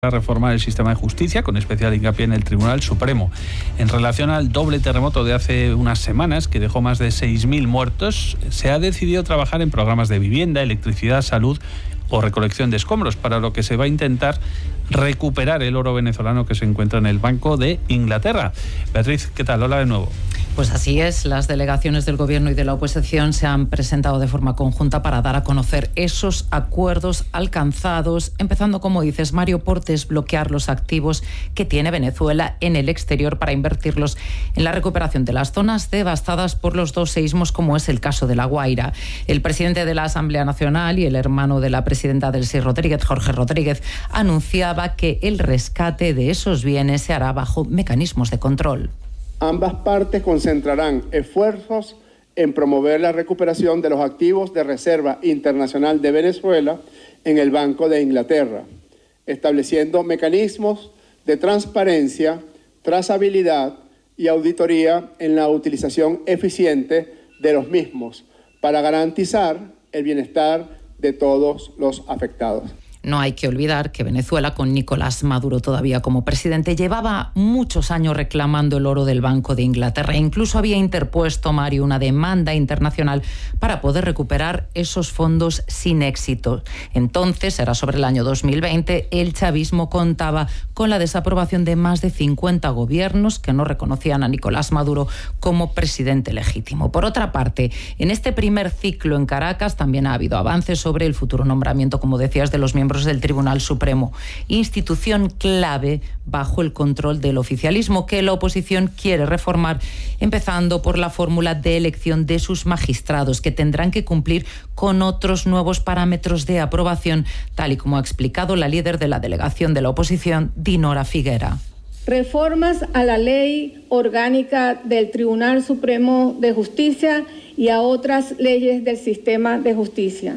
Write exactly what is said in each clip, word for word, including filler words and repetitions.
a reformar el sistema de justicia, con especial hincapié en el Tribunal Supremo. En relación al doble terremoto de hace unas semanas, que dejó más de seis mil muertos, se ha decidido trabajar en programas de vivienda, electricidad, salud o recolección de escombros, para lo que se va a intentar recuperar el oro venezolano que se encuentra en el Banco de Inglaterra. Beatriz, ¿qué tal? Hola de nuevo. Pues así es, las delegaciones del Gobierno y de la oposición se han presentado de forma conjunta para dar a conocer esos acuerdos alcanzados, empezando, como dices, Mario, por desbloquear los activos que tiene Venezuela en el exterior para invertirlos en la recuperación de las zonas devastadas por los dos seísmos, como es el caso de La Guaira. El presidente de la Asamblea Nacional y el hermano de la presidenta del S I Rodríguez, Jorge Rodríguez, anunciaba que el rescate de esos bienes se hará bajo mecanismos de control. Ambas partes concentrarán esfuerzos en promover la recuperación de los activos de reserva internacional de Venezuela en el Banco de Inglaterra, estableciendo mecanismos de transparencia, trazabilidad y auditoría en la utilización eficiente de los mismos para garantizar el bienestar de todos los afectados. No hay que olvidar que Venezuela, con Nicolás Maduro todavía como presidente, llevaba muchos años reclamando el oro del Banco de Inglaterra e incluso había interpuesto, Mario, una demanda internacional para poder recuperar esos fondos sin éxito. Entonces, era sobre el año dos mil veinte, el chavismo contaba con la desaprobación de más de cincuenta gobiernos que no reconocían a Nicolás Maduro como presidente legítimo. Por otra parte, en este primer ciclo en Caracas también ha habido avances sobre el futuro nombramiento, como decías, de los miembros del Tribunal Supremo, institución clave bajo el control del oficialismo que la oposición quiere reformar, empezando por la fórmula de elección de sus magistrados, que tendrán que cumplir con otros nuevos parámetros de aprobación, tal y como ha explicado la líder de la delegación de la oposición, Dinora Figuera. Reformas a la ley orgánica del Tribunal Supremo de Justicia y a otras leyes del sistema de justicia.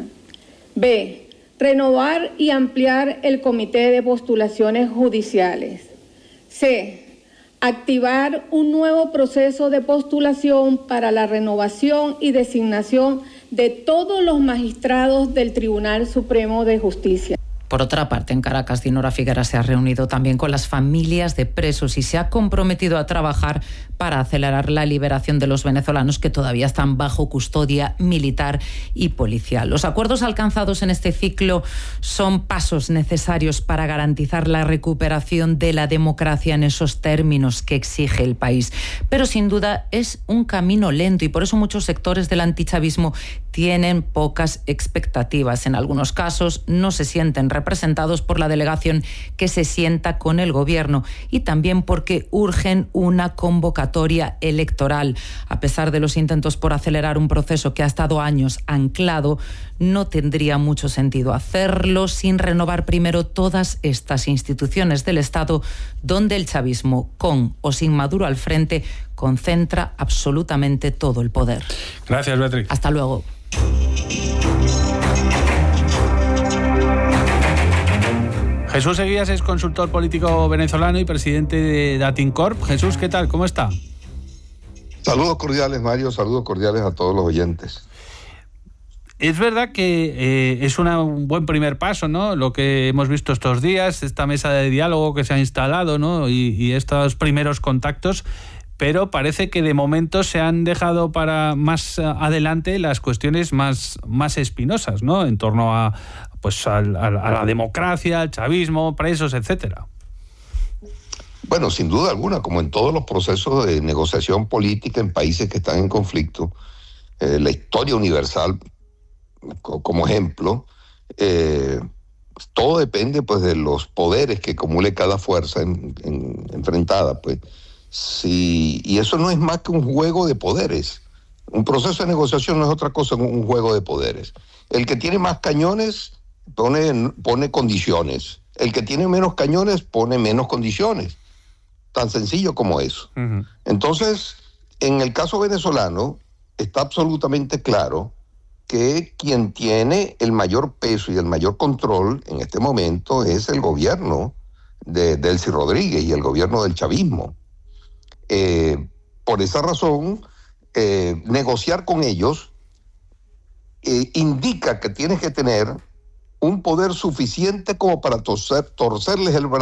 B. Renovar y ampliar el comité de postulaciones judiciales. C. Activar un nuevo proceso de postulación para la renovación y designación de todos los magistrados del Tribunal Supremo de Justicia. Por otra parte, en Caracas, Dinora Figuera se ha reunido también con las familias de presos y se ha comprometido a trabajar para acelerar la liberación de los venezolanos que todavía están bajo custodia militar y policial. Los acuerdos alcanzados en este ciclo son pasos necesarios para garantizar la recuperación de la democracia en esos términos que exige el país. Pero sin duda es un camino lento y por eso muchos sectores del antichavismo tienen pocas expectativas. En algunos casos no se sienten representados por la delegación que se sienta con el gobierno y también porque urgen una convocatoria electoral. A pesar de los intentos por acelerar un proceso que ha estado años anclado, no tendría mucho sentido hacerlo sin renovar primero todas estas instituciones del Estado donde el chavismo, con o sin Maduro al frente, concentra absolutamente todo el poder. Gracias, Beatriz. Hasta luego. Jesús Eguías es consultor político venezolano y presidente de Datincorp. Jesús, ¿qué tal? ¿Cómo está? Saludos cordiales, Mario. Saludos cordiales a todos los oyentes. Es verdad que eh, es una, un buen primer paso, ¿no? Lo que hemos visto estos días, esta mesa de diálogo que se ha instalado, ¿no? Y, y estos primeros contactos, pero parece que de momento se han dejado para más adelante las cuestiones más, más espinosas, ¿no? En torno a, pues, a, a, a la democracia, al chavismo, presos, etcétera. Bueno, sin duda alguna, como en todos los procesos de negociación política en países que están en conflicto, eh, la historia universal, co- como ejemplo, eh, todo depende pues de los poderes que acumule cada fuerza en, en, enfrentada, pues. Sí, y eso no es más que un juego de poderes. Un proceso de negociación no es otra cosa que un juego de poderes. El que tiene más cañones pone, pone condiciones. El que tiene menos cañones pone menos condiciones. Tan sencillo como eso. Uh-huh. Entonces, en el caso venezolano, está absolutamente claro que quien tiene el mayor peso y el mayor control en este momento es el gobierno de Delcy Rodríguez y el gobierno del chavismo. Eh, por esa razón, eh, negociar con ellos eh, indica que tienes que tener un poder suficiente como para torcer, torcerles el brazo